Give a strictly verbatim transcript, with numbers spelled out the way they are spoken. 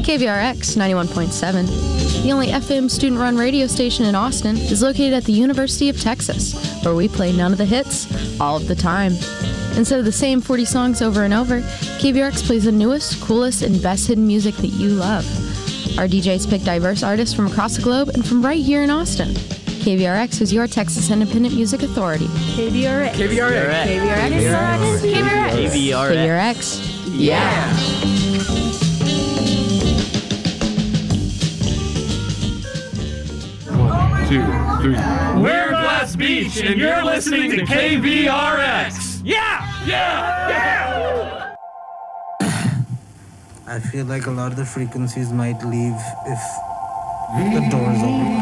K V R X ninety-one point seven, the only F M student-run radio station in Austin, is located at the University of Texas, where we play none of the hits, all of the time. Instead of the same forty songs over and over, K V R X plays the newest, coolest, and best hidden music that you love. Our D Js pick diverse artists from across the globe and from right here in Austin. K V R X is your Texas Independent Music Authority. K V R X. K V R X. K V R X. K V R X. K V R X. K V R X. Yeah. One, two, three. We're Glass Beach, and you're listening to K V R X. Yeah! Yeah! Yeah! I feel like a lot of the frequencies might leave if the doors open.